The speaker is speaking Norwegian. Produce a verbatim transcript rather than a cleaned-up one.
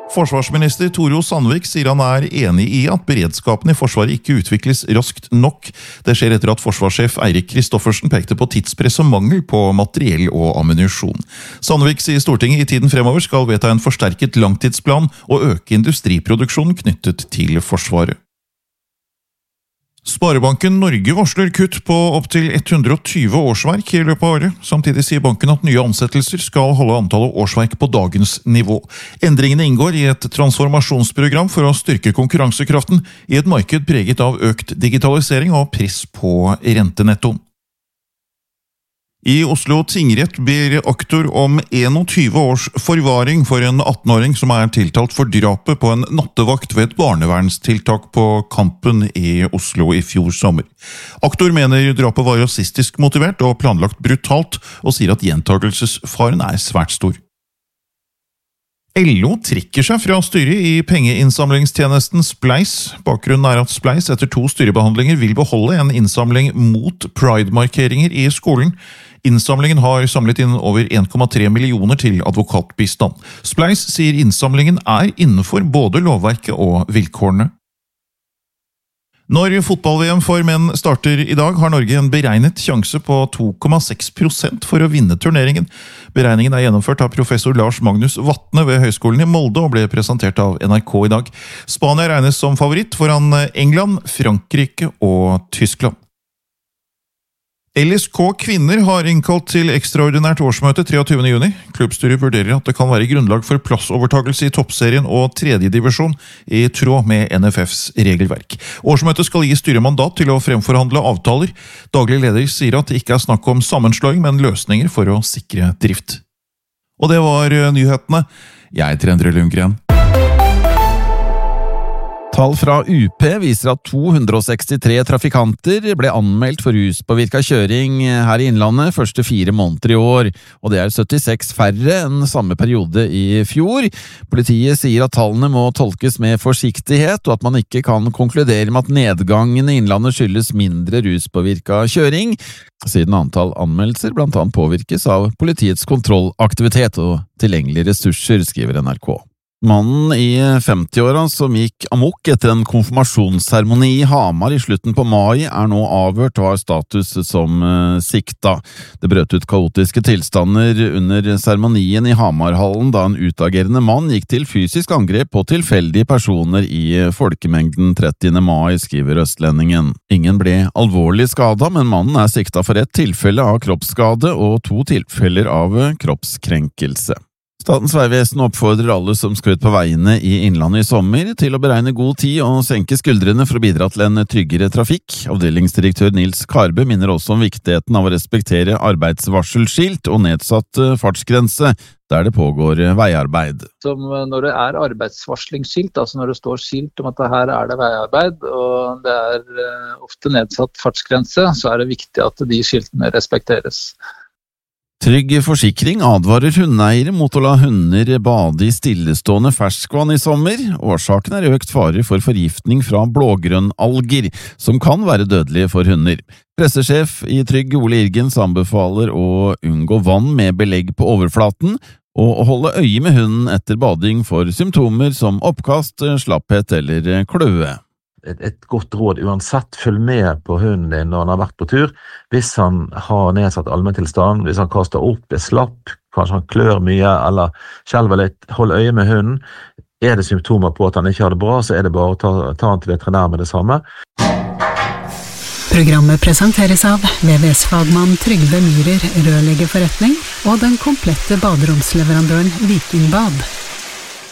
Forsvarsminister Tore Sandvik sier han er enig i at beredskapen i Forsvaret ikke utvikles raskt nok. Det skjer etter at forsvarssjef Eirik Kristoffersen pekte på tidspress og mangel på materiell og ammunisjon. Sandvik sier Stortinget i tiden fremover skal vedta en forsterket langtidsplan og øke industriproduksjonen knyttet til Forsvaret. Sparebanken Norge varsler kutt på opptil hundre og tjue årsverk i løpet av året. Samtidig sier banken at nye ansettelser skal holde antallet årsverk på dagens nivå. Endringene inngår i et transformasjonsprogram for å styrke konkurransekraften i et marked preget av økt digitalisering og press på rentenettoen. I Oslo tingrett ber aktor om tjueen års forvaring for en attenåring som er tiltalt for drapet på en nattevakt ved et barnevernstiltak på Kampen i Oslo i fjor sommer. Aktor mener drapet var rasistisk motivert og planlagt brutalt, og sier at gjentagelsesfaren er svært stor. L O trekker seg fra styret i pengeinnsamlingstjenesten Spleis. Bakgrunnen er at Spleis etter to styrebehandlinger vil beholde en innsamling mot Pride-markeringer i skolen. Innsamlingen har samlet inn over en komma tre millioner til advokatbistand. Spleis sier innsamlingen er innenfor både lovverket og vilkårene. Når fotball-V M for menn starter i dag, har Norge en beregnet sjanse på to komma seks prosent for å vinne turneringen. Beregningen er gjennomført av professor Lars Magnus Vatne ved Høgskolen i Molde og ble presentert av N R K i dag. Spania regnes som favoritt foran England, Frankrike og Tyskland. L S K Kvinner har innkalt til ekstraordinært årsmøte treogtyvende juni. Klubbstyret vurderer at det kan være grunnlag for plassovertagelse i toppserien og tredje divisjon i tråd med N F Fs regelverk. Årsmøtet skal gi styret mandat til å fremforhandle avtaler. Daglig leder sier at det ikke er snakk om sammenslåing, men løsninger for å sikre drift. Og det var nyhetene. Jeg heter Endre Lundgren. Tall fra U P viser at to hundre og sekstitre trafikanter ble anmeldt for ruspåvirket kjøring her i Innlandet første fire måneder i år, og det er syttiseks færre enn samme periode i fjor. Politiet sier at tallene må tolkes med forsiktighet, og at man ikke kan konkludere med at nedgangen i Innlandet skyldes mindre ruspåvirket kjøring, siden antall anmeldelser blant annet påvirkes av politiets kontrollaktivitet og tilgjengelige ressurser, skriver N R K. Mannen i femtiåra som gikk amok etter en konfirmasjonsseremoni i Hamar i slutten på mai er nå avhørt og har status som uh, sikta. Det brøt ut kaotiske tilstander under seremonien i Hamarhallen da en utagerende mann gikk til fysisk angrep på tilfeldige personer i folkemengden trettiende mai, skriver Østlendingen. Ingen ble alvorlig skada, men mannen er sikta for ett tilfelle av kroppsskade og to tilfeller av kroppskrenkelse. Statens vegvesen oppfordrer alle som skal ut på veiene i Innlandet i sommer til å beregne god tid og senke skuldrene for å bidra til en tryggere trafikk. Avdelingsdirektør Nils Karbe minner også om viktigheten av å respektere arbeidsvarselskilt og nedsatt fartsgrense der det pågår veiarbeid. Som når det er arbeidsvarslingsskilt, altså når det står skilt om at her er det veiarbeid, og det er ofte nedsatt fartsgrense, så er det viktig at de skiltene respekteres. Trygg Forsikring advarer hundeeiere mot å la hunder bade i stillestående ferskvann i sommer. Årsaken er økt fare for forgiftning fra blågrønnalger, som kan være dødelige for hunder. Pressesjef i Trygg Ole Irgens anbefaler å unngå vann med belegg på overflaten, og å holde øye med hunden etter bading for symptomer som oppkast, slapphet eller kløe. Et, et godt råd uansett, følg med på hunden din når han har vært på tur. Hvis han har nedsatt allmenntilstand, hvis han kaster opp, er slapp, kanskje han klør mye eller skjelver litt, hold øye med hunden. Er det symptomer på at han ikke har det bra, så er det bare å ta, ta han til veterinær med det samme. Programmet presenteres av V V S-fagmann Trygve Myhrer, rørleggerforretning, og den komplette baderomsleverandøren Viking Bad.